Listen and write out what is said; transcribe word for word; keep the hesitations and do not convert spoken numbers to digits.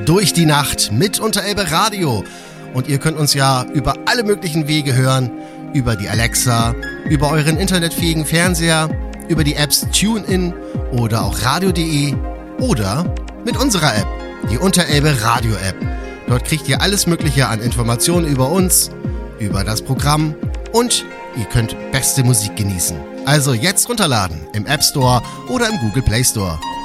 durch die Nacht mit Unterelbe Radio. Und ihr könnt uns ja über alle möglichen Wege hören, über die Alexa, über euren internetfähigen Fernseher, über die Apps TuneIn oder auch radio punkt de oder mit unserer App, die Unterelbe Radio App. Dort kriegt ihr alles Mögliche an Informationen über uns, über das Programm und ihr könnt beste Musik genießen. Also jetzt runterladen im App Store oder im Google Play Store.